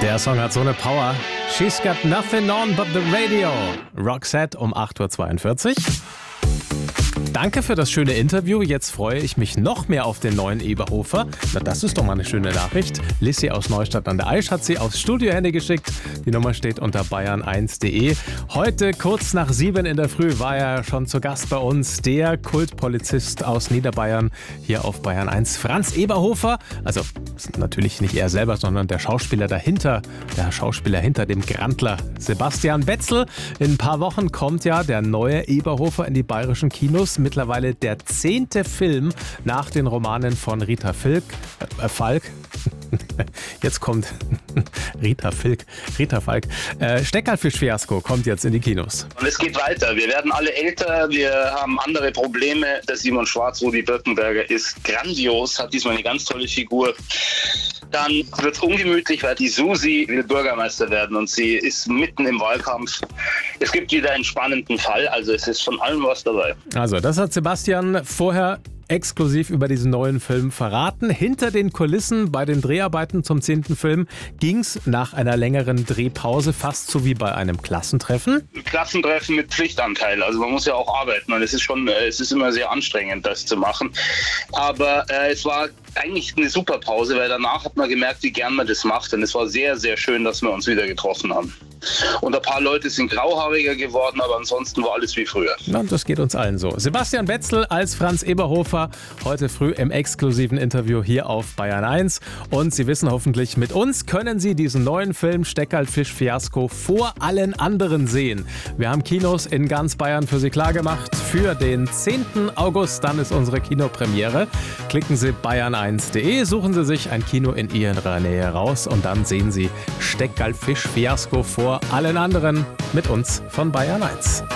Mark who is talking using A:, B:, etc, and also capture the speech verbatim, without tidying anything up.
A: Der Song hat so eine Power. She's got nothing on but the radio. Roxette um acht Uhr zweiundvierzig. Danke für das schöne Interview. Jetzt freue ich mich noch mehr auf den neuen Eberhofer. Na, das ist doch mal eine schöne Nachricht. Lissi aus Neustadt an der Aisch hat sie aufs Studiohandy geschickt. Die Nummer steht unter bayern eins punkt de. Heute kurz nach sieben in der Früh war er schon zu Gast bei uns. Der Kultpolizist aus Niederbayern hier auf Bayern eins. Franz Eberhofer. Also natürlich nicht er selber, sondern der Schauspieler dahinter. Der Schauspieler hinter dem Grandler. Sebastian Betzel. In ein paar Wochen kommt ja der neue Eberhofer in die bayerischen Kinos. Mittlerweile der zehnte Film nach den Romanen von Rita Filk, äh, Falk. Jetzt kommt Rita Filk, Rita Falk. Äh, Steckerlfisch-Fiasko kommt jetzt in die Kinos.
B: Und es geht weiter. Wir werden alle älter, wir haben andere Probleme. Der Simon Schwarz, Rudi Birkenberger, ist grandios, hat diesmal eine ganz tolle Figur. Dann wird es ungemütlich, weil die Susi will Bürgermeister werden und sie ist mitten im Wahlkampf. Es gibt wieder einen spannenden Fall, also es ist von allem was dabei.
A: Also das hat Sebastian vorher exklusiv über diesen neuen Film verraten. Hinter den Kulissen bei den Dreharbeiten zum zehnten Film ging es nach einer längeren Drehpause fast so wie bei einem Klassentreffen.
B: Klassentreffen mit Pflichtanteil, also man muss ja auch arbeiten und es ist schon, es ist immer sehr anstrengend, das zu machen. Aber äh, es war eigentlich eine super Pause, weil danach hat man gemerkt, wie gern man das macht und es war sehr, sehr schön, dass wir uns wieder getroffen haben. Und ein paar Leute sind grauhaariger geworden, aber ansonsten war alles wie früher.
A: Na, das geht uns allen so. Sebastian Betzel als Franz Eberhofer heute früh im exklusiven Interview hier auf Bayern eins. Und Sie wissen hoffentlich, mit uns können Sie diesen neuen Film Steckerlfisch-Fiasko vor allen anderen sehen. Wir haben Kinos in ganz Bayern für Sie klargemacht. Für den zehnten August, dann ist unsere Kinopremiere. Klicken Sie bayern eins punkt de, suchen Sie sich ein Kino in Ihrer Nähe raus und dann sehen Sie Steckerlfisch-Fiasko vor allen anderen mit uns von Bayern eins.